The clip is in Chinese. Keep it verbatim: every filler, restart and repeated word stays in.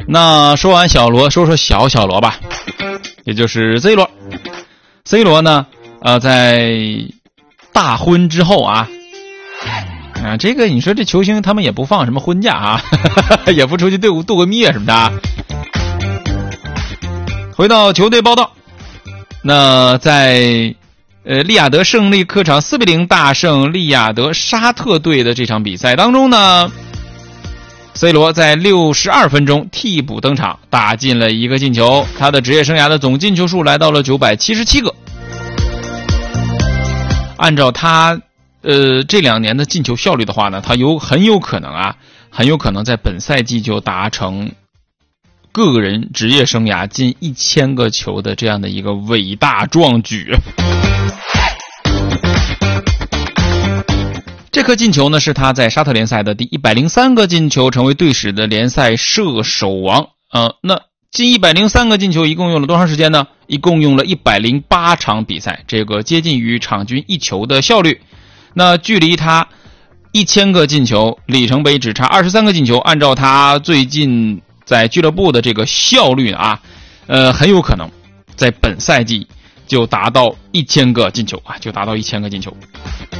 那说完小罗，说说小小罗吧，也就是 C 罗。C 罗呢，呃，在大婚之后啊，啊，这个你说这球星他们也不放什么婚假啊，也不出去度度个蜜月什么的啊。回到球队报道，那在呃利雅得胜利客场四比零大胜利雅得沙特队的这场比赛当中呢 ，C 罗在六十二分钟替补登场，打进了一个进球，他的职业生涯的总进球数来到了九百七十七个。按照他呃这两年的进球效率的话呢，他有很有可能啊，很有可能在本赛季就达成个人职业生涯近一千个球的这样的一个伟大壮举。这颗进球呢，是他在沙特联赛的第一百零三个进球，成为队史的联赛射手王。呃，那近一百零三个进球一共用了多长时间呢？一共用了一百零八场比赛，这个接近于场均一球的效率。那距离他一千个进球里程碑只差二十三个进球，按照他最近在俱乐部的这个效率啊，呃，很有可能在本赛季就达到一千个进球啊，就达到一千个进球。